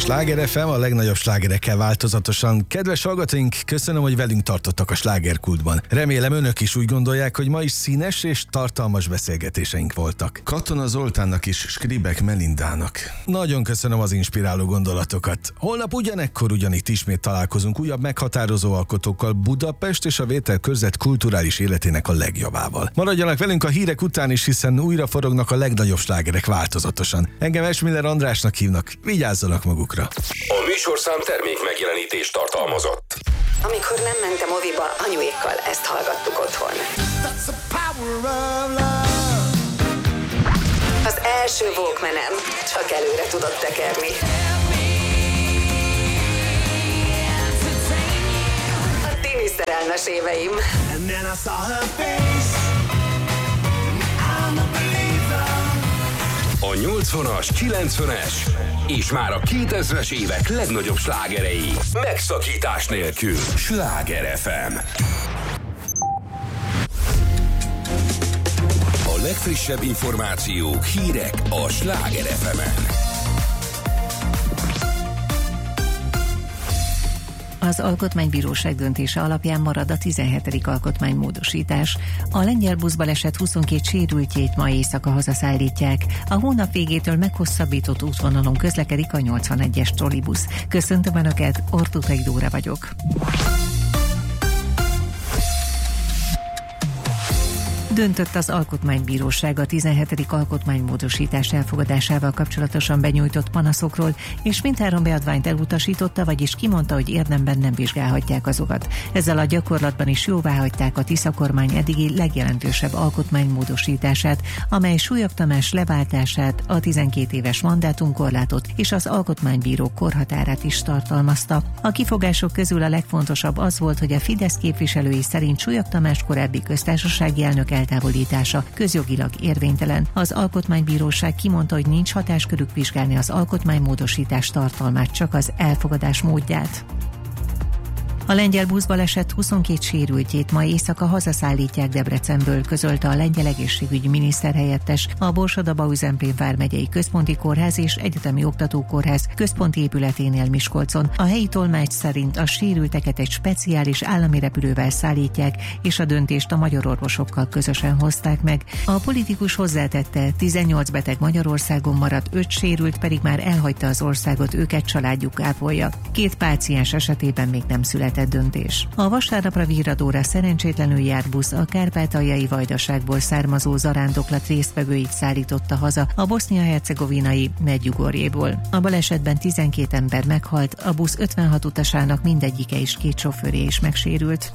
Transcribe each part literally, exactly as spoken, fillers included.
Sláger ef em, a legnagyobb slágerekkel változatosan. Kedves hallgatóink, köszönöm, hogy velünk tartottak a slágerkultban. Remélem önök is úgy gondolják, hogy ma is színes és tartalmas beszélgetéseink voltak. Katona Zoltánnak és Skribek Melindának. Nagyon köszönöm az inspiráló gondolatokat. Holnap ugyanekkor ugyanitt ismét találkozunk újabb meghatározó alkotókkal, Budapest és a Vételkörzet kulturális életének a legjobbával. Maradjanak velünk a hírek után is, hiszen újra forognak a legnagyobb slágerek változatosan. Engem Esmiller Andrásnak hívnak, vigyázzanak magukra. A műsorszám termék megjelenítést tartalmazott. Amikor nem mentem moviba, anyuékkal ezt hallgattuk otthon. Az első Walkmanem csak előre tudott tekerni. A tini szerelmes éveim. A nyolcvanas, kilencvenes és már a kétezres évek legnagyobb slágerei megszakítás nélkül. Sláger ef em. A legfrissebb információk, hírek a Sláger ef emen. Az Alkotmánybíróság döntése alapján marad a tizenhetedik alkotmánymódosítás. A lengyel buszbaleset huszonkét sérültjét ma éjszaka hazaszállítják. A hónap végétől meghosszabbított útvonalon közlekedik a nyolcvanegyes trollibusz. Köszöntöm Önöket, Ortutai Dóra vagyok. Döntött az Alkotmánybíróság a tizenhetedik alkotmánymódosítás elfogadásával kapcsolatosan benyújtott panaszokról, és mindhárom beadványt elutasította, vagyis kimondta, hogy érdemben nem vizsgálhatják azokat. Ezzel a gyakorlatban is jóváhagyták a Tisza kormány eddigi legjelentősebb alkotmánymódosítását, amely Súlyog Tamás leváltását, a tizenkét éves mandátumkorlátot és az alkotmánybíró korhatárát is tartalmazta. A kifogások közül a legfontosabb az volt, hogy a Fidesz képviselői szerint Súlyog Tamás korábbi köztársasági elnök eltávolítása közjogilag érvénytelen. Az Alkotmánybíróság kimondta, hogy nincs hatáskörük vizsgálni az alkotmánymódosítás tartalmát, csak az elfogadás módját. A lengyel buszbaleset huszonkét sérültjét ma éjszaka hazaszállítják Debrecenből, közölte a lengyel egészségügyi miniszter helyettes, a Borsod-Abaúj-Zemplén vármegyei központi kórház és egyetemi oktatókórház központi épületénél Miskolcon. A helyi tolmács szerint a sérülteket egy speciális állami repülővel szállítják, és a döntést a magyar orvosokkal közösen hozták meg. A politikus hozzátette, tizennyolc beteg Magyarországon maradt, öt sérült pedig már elhagyta az országot, őket családjuk ápolja. Két páciens esetében még nem született döntés. A vasárnapra virradóra szerencsétlenül járt busz a kárpátaljai Vajdaságból származó zarándoklat résztvevőit szállította haza a bosznia-hercegovinai Medjugorjéból. A balesetben tizenkét ember meghalt, a busz ötvenhat utasának mindegyike és két sofőrje is megsérült.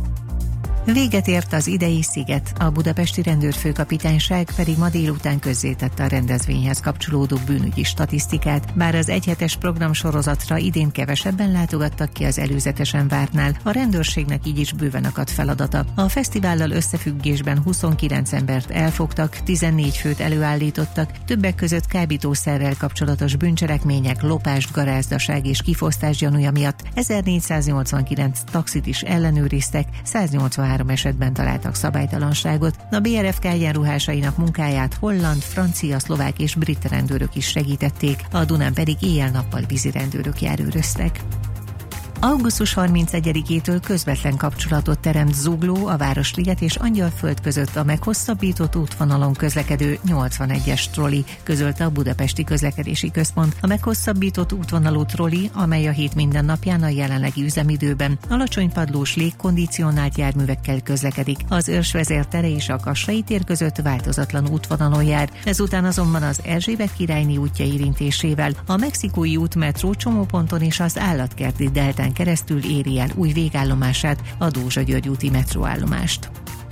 Véget ért az idei sziget, a budapesti rendőrfőkapitányság pedig ma délután közzétette a rendezvényhez kapcsolódó bűnügyi statisztikát, bár az egyhetes programsorozatra idén kevesebben látogattak ki az előzetesen vártnál, a rendőrségnek így is bőven akadt feladata. A fesztivállal összefüggésben huszonkilenc embert elfogtak, tizennégy főt előállítottak, többek között kábítószerrel kapcsolatos bűncselekmények, lopás, garázdaság és kifosztás gyanúja miatt ezernégyszáznyolcvankilenc taxit is ellenőriztek, száznyolcvanhárom esetben találtak szabálytalanságot. A bé er ef ká egyenruhásainak munkáját holland, francia, szlovák és brit rendőrök is segítették, a Dunán pedig éjjel-nappal vízirendőrök járőröztek. augusztus harmincegyedikétől közvetlen kapcsolatot teremt Zugló, a Városliget és Angyalföld között a meghosszabbított útvonalon közlekedő nyolcvanegyes troli, közölte a Budapesti Közlekedési Központ. A meghosszabbított útvonalú troli, amely a hét minden napján a jelenlegi üzemidőben alacsony padlós légkondicionált járművekkel közlekedik. Az Őrsvezér tere és a Kassai tér között változatlan útvonalon jár, ezután azonban az Erzsébet királyné útja érintésével a Mexikói út metró csomóponton és az Állatkerti deltán keresztül éri el új végállomását, a Dózsa-György úti metróállomást.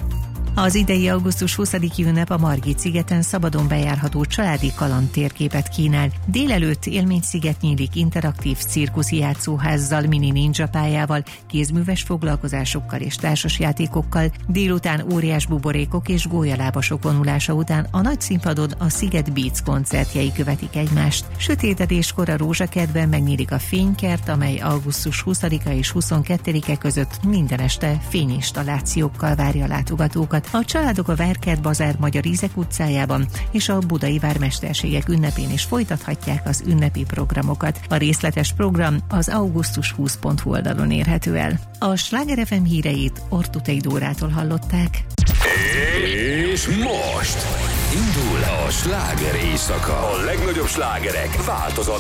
Az idei augusztus huszadiki ünnep a Margit-szigeten szabadon bejárható családi kaland térképet kínál. Délelőtt élménysziget nyílik interaktív cirkuszi játszóházzal, mini ninja pályával, kézműves foglalkozásokkal és társasjátékokkal. Délután óriás buborékok és gólyalábasok vonulása után a nagy színpadon a Sziget Beats koncertjei követik egymást. Sötétedéskor a Rózsakertben megnyílik a fénykert, amely augusztus huszadika és huszonkettedike között minden este fényinstallációkkal várja a látogatókat. programokat a Családok a Várkert Bazár Magyar Ízek utcájában és a Budai Vármesterségek ünnepén is folytathatják az ünnepi programokat. A részletes program az augusztus húsz pont hu oldalon érhető el. A Sláger ef em híreit Ortutei Dórától hallották. És most indul a sláger éjszaka. A legnagyobb slágerek változatlan